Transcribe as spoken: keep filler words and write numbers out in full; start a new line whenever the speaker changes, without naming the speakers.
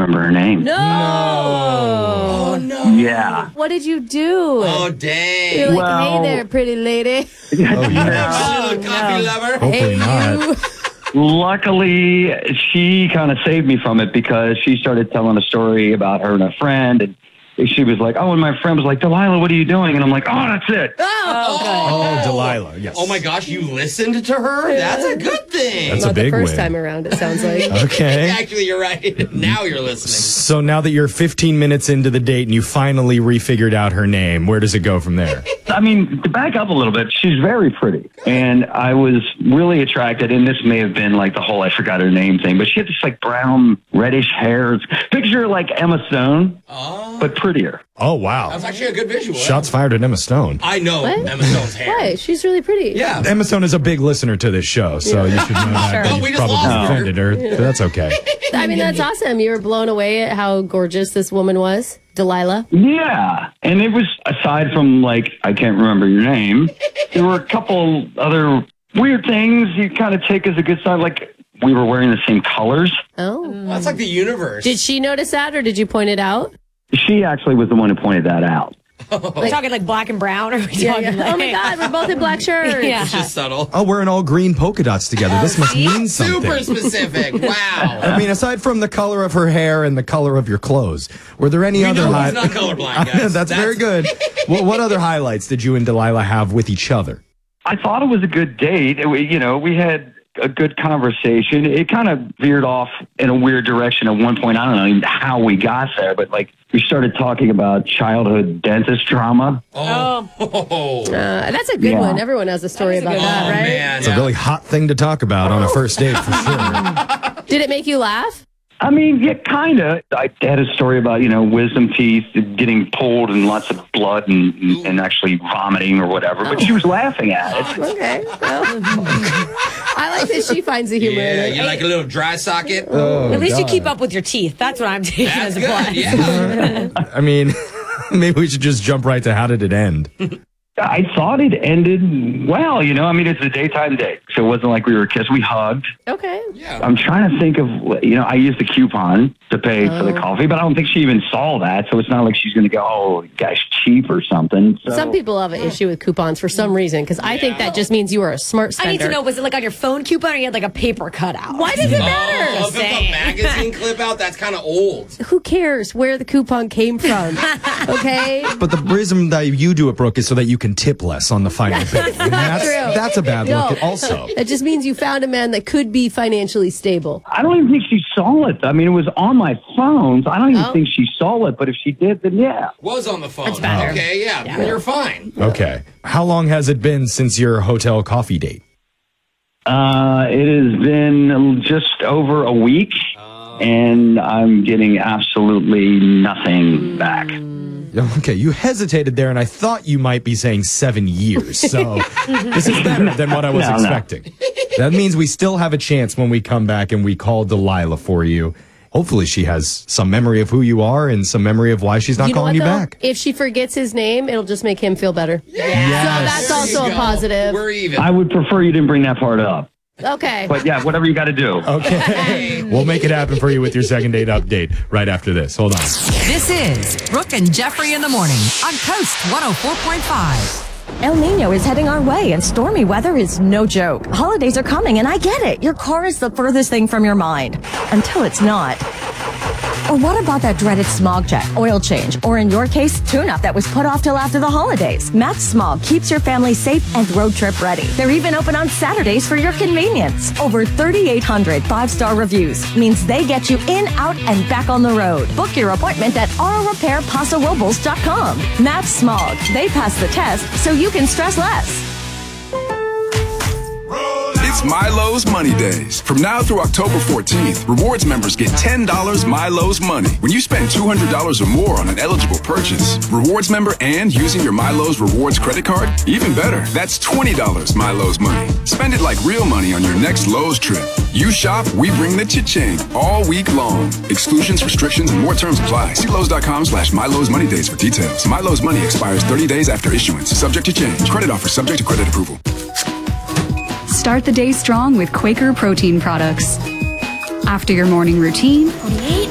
remember her name.
No.
Oh, no.
Yeah.
What did you do?
Oh, dang.
You're like,
Well-
hey there, pretty lady.
Oh, yeah.
Oh, little coffee lover.
Hopefully
Hey,
not.
you.
Luckily, she kind of saved me from it because she started telling a story about her and a friend, and she was like, oh, and my friend was like, Delilah, what are you doing? And I'm like, oh, that's it.
Oh, good.
Oh, Delilah, yes.
Oh, my gosh, you listened to her? That's a good thing.
That's a
Not
big
the first
win.
time around, it sounds like.
Okay.
Actually, you're right. Now you're listening.
So now that you're fifteen minutes into the date and you finally refigured out her name, where does it go from there?
I mean, to back up a little bit, she's very pretty. And I was really attracted, and this may have been like the whole I forgot her name thing, but she had this like brown, reddish hair. Picture like Emma Stone,
Oh,
but prettier.
Oh, wow.
that was actually a good visual.
Shots fired at Emma Stone.
I know
What?
Emma Stone's hair.
Why? She's really pretty.
Yeah.
Emma Stone is a big listener to this show, so you should know that.
Sure.
but
Oh,
you
we just
probably
lost her.
offended her, but that's okay.
I mean, that's awesome. You were blown away at how gorgeous this woman was, Delilah.
Yeah. And it was, aside from like, I can't remember your name, there were a couple other weird things you kind of take as a good sign. Like, we were wearing the same colors.
Oh.
That's like the universe.
Did she notice that, or did you point it out?
She actually was the one who pointed that out.
We're talking like black and brown, or are we
Yeah,
talking
yeah.
like...
Oh my God, we're both in black shirts.
Yeah.
It's just subtle.
Oh, we're in all green polka dots together. This must mean something.
Super specific. Wow.
I mean, aside from the color of her hair and the color of your clothes, were there any
We
other
know
hi-
he's not colorblind, guys.
That's, very good. What, what other highlights did you and Delilah have with each other?
I thought it was a good date. It, we- you know, we had a good conversation. It kind of veered off in a weird direction at one point. I don't know even how we got there, but like we started talking about childhood dentist trauma.
Oh. Oh,
Uh, that's a good
Yeah.
one. Everyone has a story about that, right?
man.
It's a really hot thing to talk about on a first date, for sure.
Did it make you laugh?
I mean, yeah, kind of. I had a story about, you know, wisdom teeth getting pulled and lots of blood and, and actually vomiting or whatever, but she was laughing at it.
Okay. Well, I like that she finds the humor
Yeah,
in it.
you like a little dry socket?
Oh,
At least you
God.
keep up with your teeth. That's what I'm taking
That's
as a plus.
good. Yeah.
I mean, maybe we should just jump right to how did it end?
I thought it ended well, you know. I mean, it's a daytime date, so it wasn't like we were kissed. We hugged.
Okay.
Yeah.
I'm trying to think of, you know, I used the coupon to pay for the coffee, but I don't think she even saw that, so it's not like she's going to go, oh, guy's cheap or something. So.
Some people have an issue with coupons for some reason, because I think that just means you are a smart
I
spender.
need to know, was it like on your phone coupon or you had like a paper cutout?
Why does it matter?
Oh, if it's a magazine clip out, that's kind of old.
Who cares where the coupon came from? Okay?
But the reason that you do it, Brooke, is so that you can tip less on the final bill. And that's,
true.
that's a bad
No.
look also.
That just means you found a man that could be financially stable.
I don't even think she saw it. I mean, it was on my phone, so I don't even
Oh.
think she saw it, but if she did, then yeah.
Was on the phone.
That's better.
Okay, yeah, then you're fine.
Okay. How long has it been since your hotel coffee date?
Uh, it has been just over a week, and I'm getting absolutely nothing back.
Okay, you hesitated there, and I thought you might be saying seven years. So this is better than what I was
No, no.
expecting. That means we still have a chance when we come back and we call Delilah for you. Hopefully she has some memory of who you are and some memory of why she's not
You know
calling
what,
you
though?
back.
If she forgets his name, it'll just make him feel better.
Yeah.
So that's
There
also
you
a
go.
positive.
We're even.
I would prefer you didn't bring that part up.
Okay.
But yeah, whatever you got to do.
Okay. We'll make it happen for you with your second date update right after this. Hold on.
This is Brooke and Jeffrey in the morning on Coast one oh four point five.
El Nino is heading our way, and stormy weather is no joke. Holidays are coming, and I get it. Your car is the furthest thing from your mind. Until it's not. Or what about that dreaded smog check, oil change, or in your case, tune-up that was put off till after the holidays? Max Smog keeps your family safe and road trip ready. They're even open on Saturdays for your convenience. Over thirty-eight hundred five-star reviews means they get you in, out, and back on the road. Book your appointment at auto repair paso robles dot com. Max Smog. They pass the test so you can stress less.
It's Milo's Money Days. From now through October fourteenth, rewards members get ten dollars Milo's Money when you spend two hundred dollars or more on an eligible purchase. Rewards member and using your Milo's Rewards credit card? Even better, that's twenty dollars Milo's Money. Spend it like real money on your next Lowe's trip. You shop, we bring the cha-ching all week long. Exclusions, restrictions, and more terms apply. See Lowe's.com slash Milo's Money Days for details. Milo's Money expires thirty days after issuance. Subject to change. Credit offer subject to credit approval.
Start the day strong with Quaker protein products. After your morning routine,